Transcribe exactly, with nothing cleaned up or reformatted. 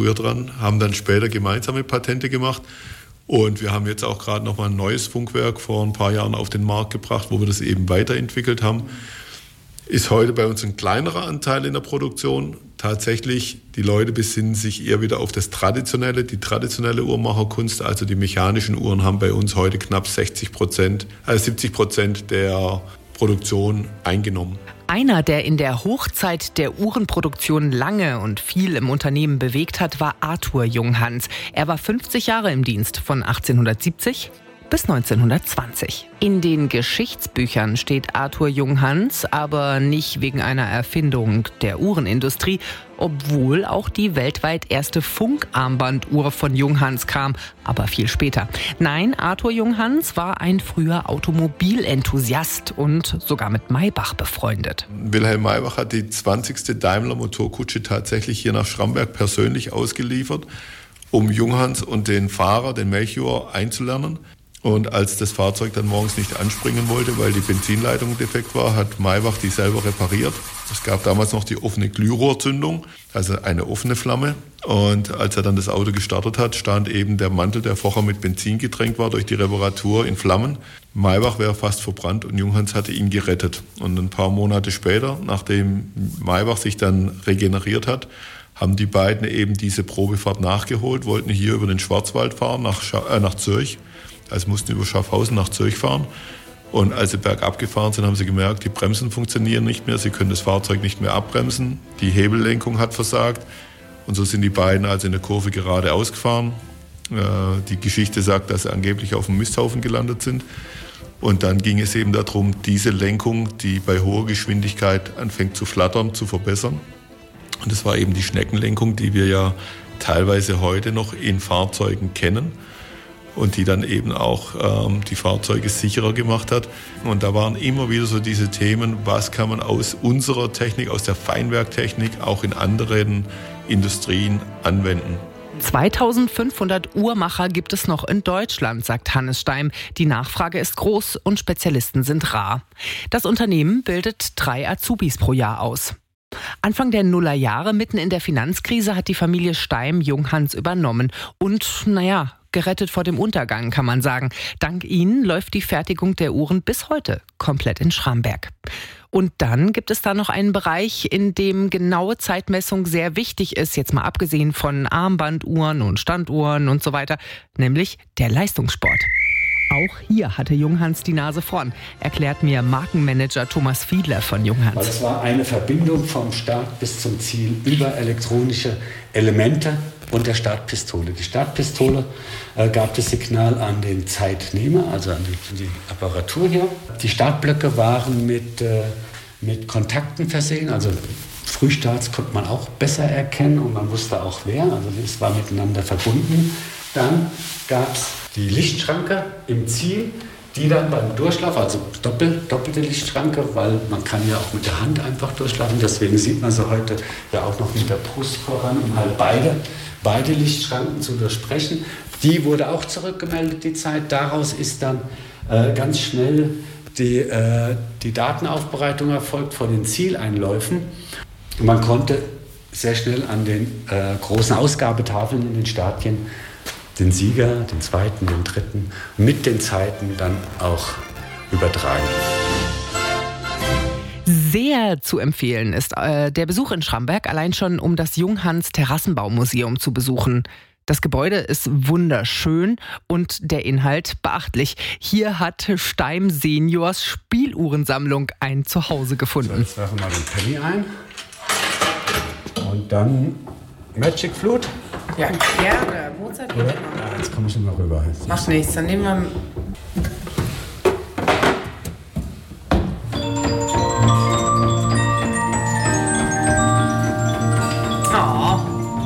früher dran, haben dann später gemeinsame Patente gemacht. Und wir haben jetzt auch gerade nochmal ein neues Funkwerk vor ein paar Jahren auf den Markt gebracht, wo wir das eben weiterentwickelt haben. Ist heute bei uns ein kleinerer Anteil in der Produktion. Tatsächlich, die Leute besinnen sich eher wieder auf das Traditionelle, die traditionelle Uhrmacherkunst. Also die mechanischen Uhren haben bei uns heute knapp sechzig Prozent, äh siebzig Prozent der Produktion eingenommen. Einer, der in der Hochzeit der Uhrenproduktion lange und viel im Unternehmen bewegt hat, war Arthur Junghans. Er war fünfzig Jahre im Dienst, von achtzehnhundertsiebzig bis neunzehnhundertzwanzig. In den Geschichtsbüchern steht Arthur Junghans, aber nicht wegen einer Erfindung der Uhrenindustrie, obwohl auch die weltweit erste Funkarmbanduhr von Junghans kam, aber viel später. Nein, Arthur Junghans war ein früher Automobilenthusiast und sogar mit Maybach befreundet. Wilhelm Maybach hat die zwanzigste Daimler-Motorkutsche tatsächlich hier nach Schramberg persönlich ausgeliefert, um Junghans und den Fahrer, den Melchior, einzulernen. Und als das Fahrzeug dann morgens nicht anspringen wollte, weil die Benzinleitung defekt war, hat Maybach die selber repariert. Es gab damals noch die offene Glührohrzündung, also eine offene Flamme. Und als er dann das Auto gestartet hat, stand eben der Mantel, der vorher mit Benzin getränkt war, durch die Reparatur in Flammen. Maybach wäre fast verbrannt und Junghans hatte ihn gerettet. Und ein paar Monate später, nachdem Maybach sich dann regeneriert hat, haben die beiden eben diese Probefahrt nachgeholt, wollten hier über den Schwarzwald fahren, nach, Scha- äh, nach Zürich. Also mussten über Schaffhausen nach Zürich fahren. Und als sie bergab gefahren sind, haben sie gemerkt, die Bremsen funktionieren nicht mehr, sie können das Fahrzeug nicht mehr abbremsen, die Hebellenkung hat versagt. Und so sind die beiden also in der Kurve geradeaus gefahren. Die Geschichte sagt, dass sie angeblich auf dem Misthaufen gelandet sind. Und dann ging es eben darum, diese Lenkung, die bei hoher Geschwindigkeit anfängt zu flattern, zu verbessern. Und das war eben die Schneckenlenkung, die wir ja teilweise heute noch in Fahrzeugen kennen. Und die dann eben auch ähm, die Fahrzeuge sicherer gemacht hat. Und da waren immer wieder so diese Themen, was kann man aus unserer Technik, aus der Feinwerktechnik auch in anderen Industrien anwenden. zweitausendfünfhundert Uhrmacher gibt es noch in Deutschland, sagt Hannes Steim. Die Nachfrage ist groß und Spezialisten sind rar. Das Unternehmen bildet drei Azubis pro Jahr aus. Anfang der Nullerjahre, mitten in der Finanzkrise, hat die Familie Steim Junghans übernommen. Und, naja, gerettet vor dem Untergang, kann man sagen. Dank ihnen läuft die Fertigung der Uhren bis heute komplett in Schramberg. Und dann gibt es da noch einen Bereich, in dem genaue Zeitmessung sehr wichtig ist, jetzt mal abgesehen von Armbanduhren und Standuhren und so weiter, nämlich der Leistungssport. Auch hier hatte Junghans die Nase vorn, erklärt mir Markenmanager Thomas Fiedler von Junghans. Weil es war eine Verbindung vom Start bis zum Ziel über elektronische Elemente und der Startpistole. Die Startpistole äh, gab das Signal an den Zeitnehmer, also an die, die Apparatur hier. Die Startblöcke waren mit, äh, mit Kontakten versehen, also Frühstarts konnte man auch besser erkennen und man wusste auch wer, also es war miteinander verbunden. Dann gab es die Lichtschranke im Ziel, die dann beim Durchlauf, also doppel, doppelte Lichtschranke, weil man kann ja auch mit der Hand einfach durchlaufen. Deswegen sieht man sie heute ja auch noch mit der Brust voran, um halt beide, beide Lichtschranken zu durchbrechen. Die wurde auch zurückgemeldet, die Zeit. Daraus ist dann äh, ganz schnell die, äh, die Datenaufbereitung erfolgt vor den Zieleinläufen. Und man konnte sehr schnell an den äh, großen Ausgabetafeln in den Stadien den Sieger, den zweiten, den dritten mit den Zeiten dann auch übertragen. Sehr zu empfehlen ist äh, der Besuch in Schramberg, allein schon um das Junghans Terrassenbaumuseum zu besuchen. Das Gebäude ist wunderschön und der Inhalt beachtlich. Hier hat Steim Seniors Spieluhrensammlung ein Zuhause gefunden. So, jetzt werfen wir den Penny ein. Und dann Magic Flute. Ja, gerne. Mozart geht immer. Ja, jetzt komme ich immer rüber. Macht nichts, dann nehmen wir